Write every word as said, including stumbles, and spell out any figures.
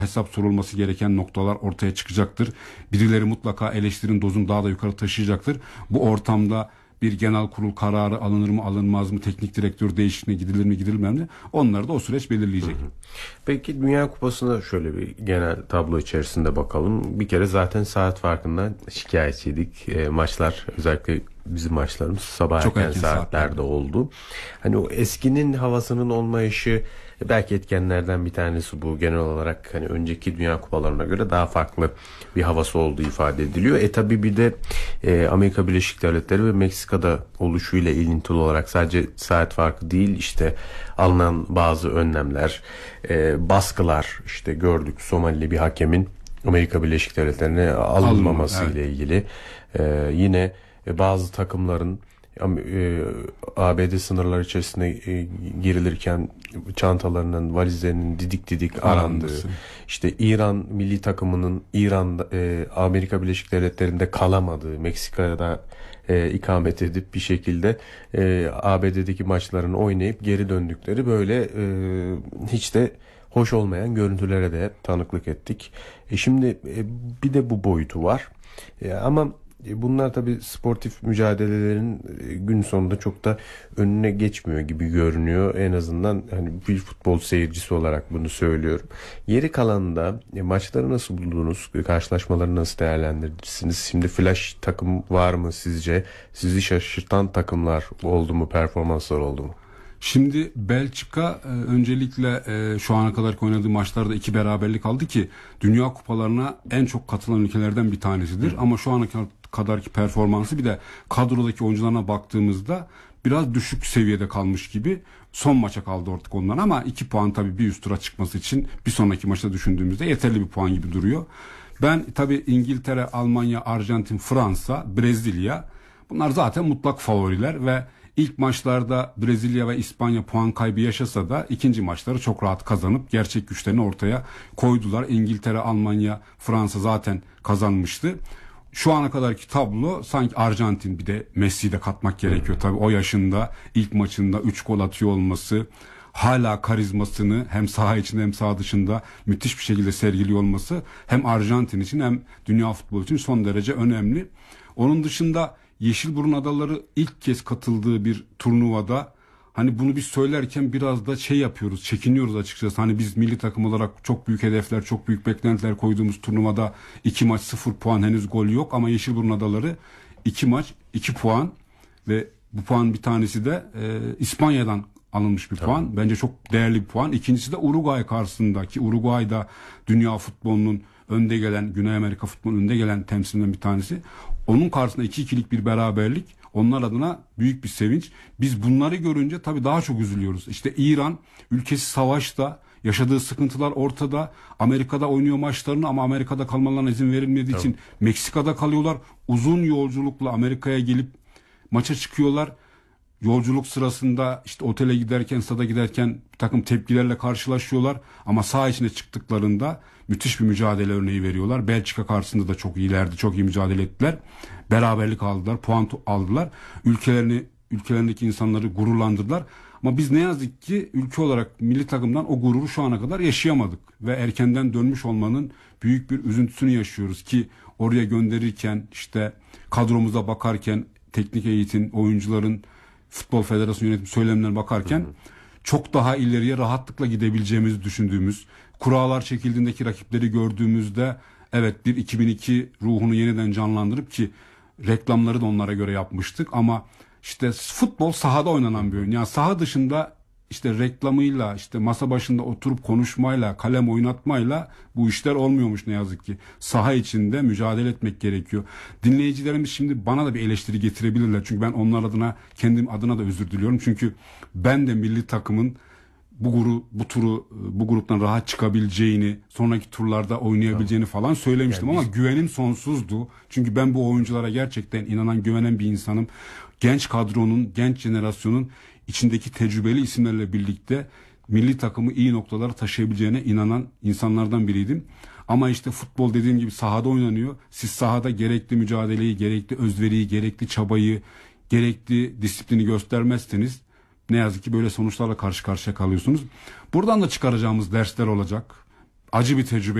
hesap sorulması gereken noktalar ortaya çıkacaktır. Birileri mutlaka eleştirinin dozunu daha da yukarı taşıyacaktır. Bu ortamda bir genel kurul kararı alınır mı alınmaz mı, teknik direktör değişikliğine gidilir mi gidilmez mi, onları da o süreç belirleyecek. Hı hı. Peki Dünya Kupası'na şöyle bir genel tablo içerisinde bakalım. Bir kere zaten saat farkından şikayetçiydik. E, maçlar, özellikle bizim maçlarımız sabah erken, erken saatlerde saatlerde oldu. Hani o eskinin havasının olmayışı belki etkenlerden bir tanesi bu. Genel olarak hani önceki Dünya Kupalarına göre daha farklı bir havası olduğu ifade ediliyor. E tabi bir de e, Amerika Birleşik Devletleri ve Meksika'da oluşuyla ilintili olarak sadece saat farkı değil, işte alınan bazı önlemler, e, baskılar, işte gördük Somalili bir hakemin Amerika Birleşik Devletleri'ne alınmaması Alınma, evet. ile ilgili. E, yine e, bazı takımların e, A B D sınırları içerisine e, girilirken çantalarının, valizlerinin didik didik arandığı, işte İran milli takımının İran'da, e, Amerika Birleşik Devletleri'nde kalamadığı, Meksika'da e, ikamet edip bir şekilde e, A B D'deki maçlarını oynayıp geri döndükleri, böyle e, hiç de hoş olmayan görüntülere de tanıklık ettik. E şimdi e, bir de bu boyutu var. E, ama bunlar tabii sportif mücadelelerin gün sonunda çok da önüne geçmiyor gibi görünüyor. En azından hani bir futbol seyircisi olarak bunu söylüyorum. Geri kalanında e, maçları nasıl buldunuz? Karşılaşmaları nasıl değerlendirirsiniz? Şimdi flash takım var mı sizce? Sizi şaşırtan takımlar oldu mu? Performanslar oldu mu? Şimdi Belçika e, öncelikle e, şu ana kadar oynadığı maçlarda iki beraberlik aldı ki Dünya Kupalarına en çok katılan ülkelerden bir tanesidir. Hı. Ama şu ana kadarki performansı, bir de kadrodaki oyuncularına baktığımızda biraz düşük seviyede kalmış gibi. Son maça kaldı artık ondan, ama iki puan tabii bir üst tura çıkması için bir sonraki maçta düşündüğümüzde yeterli bir puan gibi duruyor. Ben tabii İngiltere, Almanya, Arjantin, Fransa, Brezilya, bunlar zaten mutlak favoriler ve İlk maçlarda Brezilya ve İspanya puan kaybı yaşasa da ikinci maçları çok rahat kazanıp gerçek güçlerini ortaya koydular. İngiltere, Almanya, Fransa zaten kazanmıştı. Şu ana kadarki tablo sanki Arjantin, bir de Messi'yi de katmak gerekiyor. Tabii o yaşında ilk maçında üç gol atıyor olması, hala karizmasını hem saha içinde hem saha dışında müthiş bir şekilde sergiliyor olması hem Arjantin için hem dünya futbolu için son derece önemli. Onun dışında Yeşilburun Adaları ilk kez katıldığı bir turnuvada, hani bunu biz söylerken biraz da şey yapıyoruz, çekiniyoruz açıkçası. Hani biz milli takım olarak çok büyük hedefler, çok büyük beklentiler koyduğumuz turnuvada iki maç sıfır puan, henüz gol yok, ama Yeşilburun Adaları iki maç iki puan ve bu puan bir tanesi de e, İspanya'dan alınmış bir Tabii. puan. Bence çok değerli bir puan. İkincisi de Uruguay karşısındaki, Uruguay'da dünya futbolunun önde gelen, Güney Amerika futbolunun önde gelen temsilinden bir tanesi. Onun karşısında iki ikilik bir beraberlik onlar adına büyük bir sevinç. Biz bunları görünce tabii daha çok üzülüyoruz. İşte İran, ülkesi savaşta, yaşadığı sıkıntılar ortada. Amerika'da oynuyor maçlarını ama Amerika'da kalmalarına izin verilmediği için Meksika'da kalıyorlar. Uzun yolculukla Amerika'ya gelip maça çıkıyorlar. Yolculuk sırasında işte otele giderken, stada giderken bir takım tepkilerle karşılaşıyorlar. Ama saha içine çıktıklarında müthiş bir mücadele örneği veriyorlar. Belçika karşısında da çok iyilerdi, çok iyi mücadele ettiler. Beraberlik aldılar, puan aldılar. Ülkelerini, ülkelerindeki insanları gururlandırdılar. Ama biz ne yazık ki ülke olarak milli takımdan o gururu şu ana kadar yaşayamadık. Ve erkenden dönmüş olmanın büyük bir üzüntüsünü yaşıyoruz ki oraya gönderirken, işte kadromuza bakarken, teknik eğitim, oyuncuların, Futbol Federasyonu yönetim söylemlerine bakarken hı hı. çok daha ileriye rahatlıkla gidebileceğimizi düşündüğümüz, kurallar çekildiğindeki rakipleri gördüğümüzde evet bir iki bin iki ruhunu yeniden canlandırıp, ki reklamları da onlara göre yapmıştık, ama işte futbol sahada oynanan bir oyun. Yani saha dışında işte reklamıyla, işte masa başında oturup konuşmayla, kalem oynatmayla bu işler olmuyormuş ne yazık ki. Saha içinde mücadele etmek gerekiyor. Dinleyicilerimiz şimdi bana da bir eleştiri getirebilirler. Çünkü ben onlar adına, kendim adına da özür diliyorum. Çünkü ben de milli takımın bu guru, bu turu, bu gruptan rahat çıkabileceğini, sonraki turlarda oynayabileceğini falan söylemiştim, yani ama biz... güvenim sonsuzdu. Çünkü ben bu oyunculara gerçekten inanan, güvenen bir insanım. Genç kadronun, genç jenerasyonun içindeki tecrübeli isimlerle birlikte milli takımı iyi noktalara taşıyabileceğine inanan insanlardan biriydim. Ama işte futbol dediğim gibi sahada oynanıyor. Siz sahada gerekli mücadeleyi, gerekli özveriyi, gerekli çabayı, gerekli disiplini göstermezseniz ne yazık ki böyle sonuçlarla karşı karşıya kalıyorsunuz. Buradan da çıkaracağımız dersler olacak. acı bir tecrübe